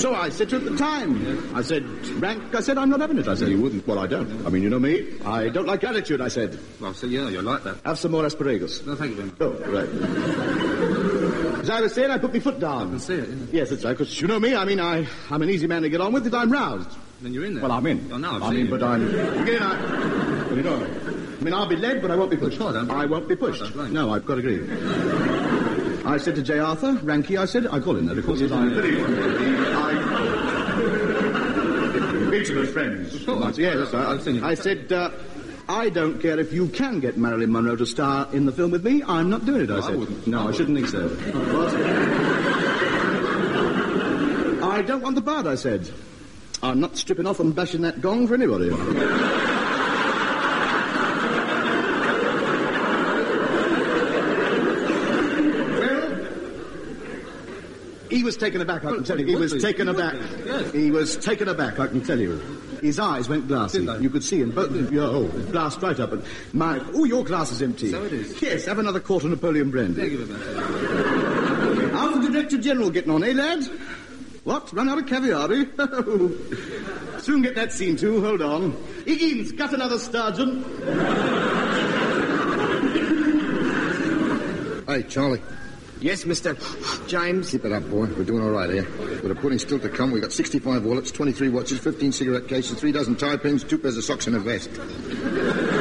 So I said to her at the time, I said, Rank, I said, I'm not having it. I said, you wouldn't? Well, I don't. I mean, you know me. I don't like attitude, I said. Well, so, yeah, you're like that. Have some more asparagus. No, thank you very much. Oh, right. As I was saying, I put my foot down. I can see it, yeah. Yes, that's right, because you know me. I mean, I'm an easy man to get on with if I'm roused. Then you're in there. Well, I'm in. Oh, no, I mean, but I'm... Again, well, you know, I mean, I'll be led, but I won't be pushed. Well, I won't be pushed. No, I've got to agree. I said to J. Arthur, Ranky, I said, I call him that, of course. Intimate friends. Yes, I said, I don't care if you can get Marilyn Monroe to star in the film with me. I'm not doing it, I said. I shouldn't think so. I don't want the part, I said. I'm not stripping off and bashing that gong for anybody. He was taken aback, I can tell you. He was taken aback. He was taken aback, I can tell you. His eyes went glassy. You could see him. Both your glassed right up. And your glass is empty. So it is. Yes, have another quart of Napoleon brandy. How's the Director General getting on, eh, lad? What? Run out of caviar, eh? Soon get that scene too. Hold on. Higgins, cut another sturgeon. Hey, Charlie. Yes, Mr. James? Keep it up, boy. We're doing all right here. With the pudding still to come, we've got 65 wallets, 23 watches, 15 cigarette cases, 3 dozen tie pins, 2 pairs of socks and a vest.